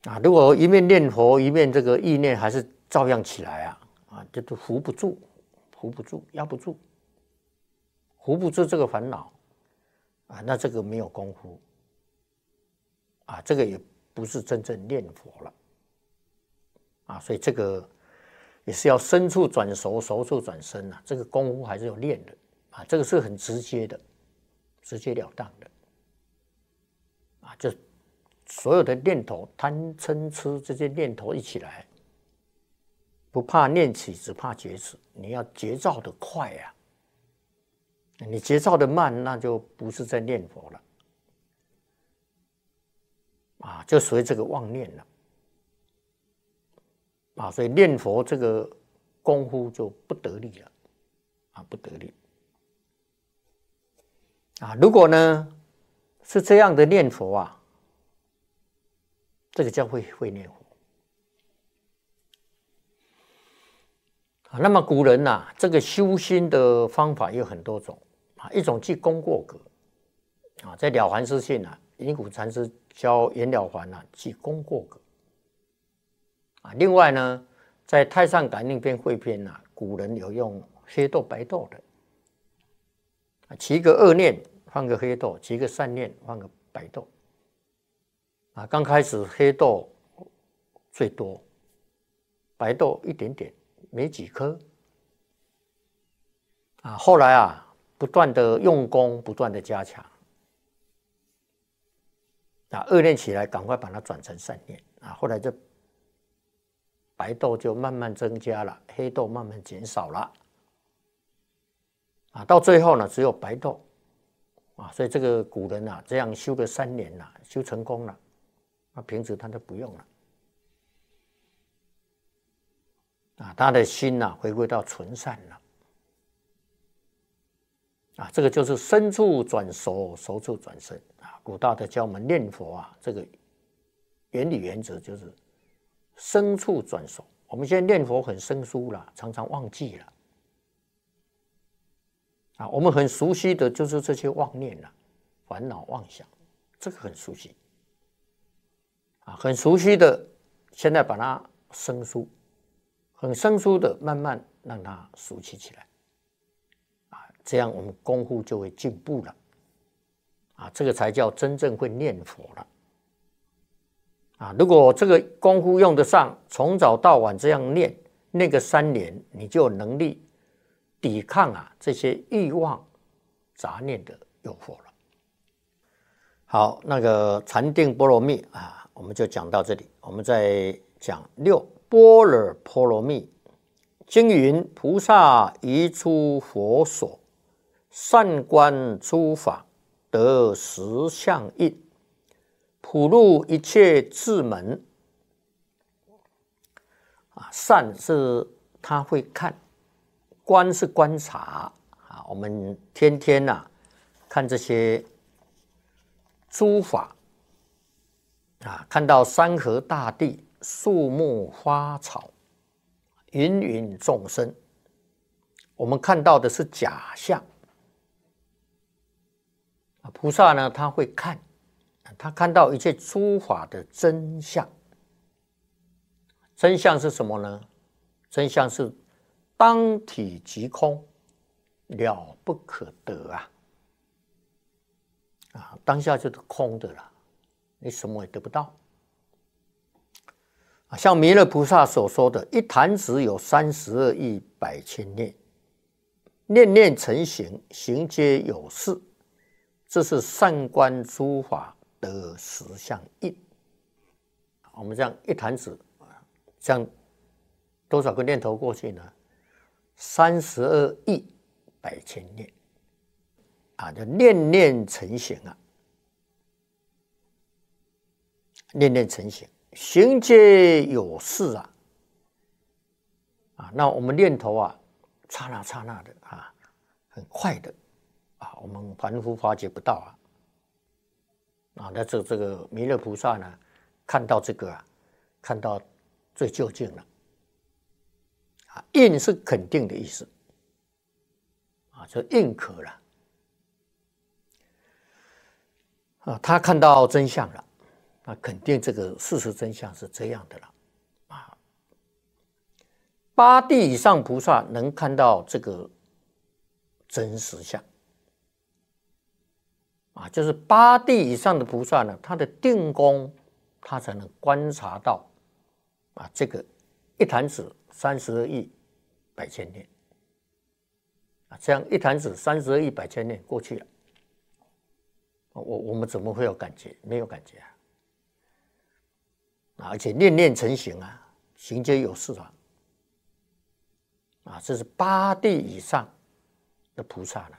如果一面念佛一面这个意念还是照样起来这都扶不住，压不住，扶不住这个烦恼那这个没有功夫这个也不是真正念佛了所以这个也是要身处转熟，熟处转身这个功夫还是有练的这个是很直接的，直截了当的就所有的念头，贪嗔痴这些念头一起来，不怕念起，只怕觉迟。你要觉照的快你觉照的慢，那就不是在念佛了就属于这个妄念了所以念佛这个功夫就不得力了不得力如果呢是这样的念佛这个叫会念佛那么古人这个修心的方法有很多种一种即功过格在了凡四训隐谷禅师教袁了凡即功过格另外呢在太上感应篇汇篇古人有用黑豆白豆的起一个恶念放个黑豆，起一个善念放个白豆刚开始黑豆最多，白豆一点点，没几颗后来不断的用功，不断的加强恶念起来赶快把它转成善念后来这白豆就慢慢增加了，黑豆慢慢减少了到最后呢只有白豆所以这个古人这样修了3年修成功了平时他都不用了他的心回归到纯善了这个就是身处转熟，熟处转身古大德教我们念佛这个原理原则就是身处转熟。我们现在念佛很生疏了，常常忘记了我们很熟悉的就是这些妄念烦恼妄想，这个很熟悉很熟悉的现在把它生疏，很生疏的慢慢让它熟悉起来这样我们功夫就会进步了这个才叫真正会念佛了如果这个功夫用得上，从早到晚这样念个3年，你就有能力抵抗这些欲望杂念的诱惑了。好，那个禅定波罗蜜我们就讲到这里。我们再讲6般若波罗蜜经云：菩萨移出佛所，善观诸法，得实相应，普入一切智门善是他会看，观是观察我们天天看这些诸法看到山河大地、树木花草、芸芸众生，我们看到的是假象菩萨呢他会看，他看到一切诸法的真相。真相是什么呢？真相是当体即空，了不可得当下就是空的了，你什么也得不到像弥勒菩萨所说的，一弹指有32亿100千念，念念成形，形皆有事，这是善观诸法得实相应。我们这样一弹指，这样多少个念头过去呢？32亿100千念就念念成形念念成形，行皆有事那我们念头刹那刹那的很快的我们凡夫发觉不到那这个弥勒菩萨呢，看到这个看到最究竟了应是肯定的意思就应可了他看到真相了那肯定这个事实真相是这样的了啊。8地以上菩萨能看到这个真实相啊，就是8地以上的菩萨呢，他的定功，他才能观察到啊，这个一弹指32亿百千年啊，这样一弹指32亿百千年过去了，我们怎么会有感觉？没有感觉啊！而且念念成形啊，行皆有事啊！啊，这是8地以上的菩萨呢，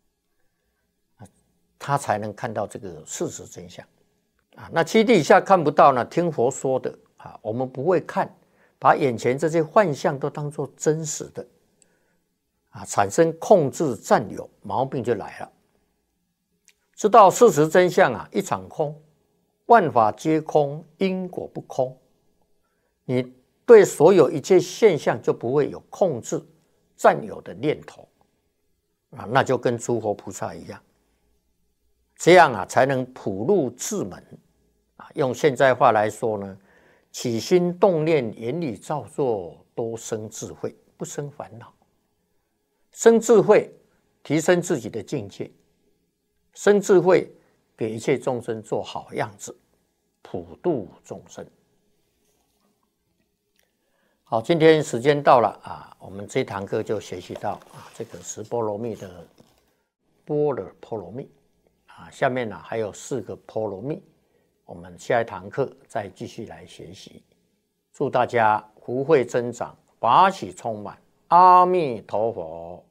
他才能看到这个事实真相啊。那7地以下看不到呢，听佛说的啊，我们不会看，把眼前这些幻象都当作真实的啊，产生控制占有，毛病就来了。知道事实真相啊，一场空，万法皆空，因果不空。你对所有一切现象就不会有控制、占有的念头啊，那就跟诸佛菩萨一样，这样啊才能普入智门啊。用现在话来说呢，起心动念、言语造作都生智慧，不生烦恼。生智慧，提升自己的境界；生智慧，给一切众生做好样子，普度众生。好，今天时间到了啊，我们这堂课就学习到啊这个十波罗蜜的般若波罗蜜啊，下面呢还有4个波罗蜜，我们下一堂课再继续来学习。祝大家福慧增长，法喜充满，阿弥陀佛。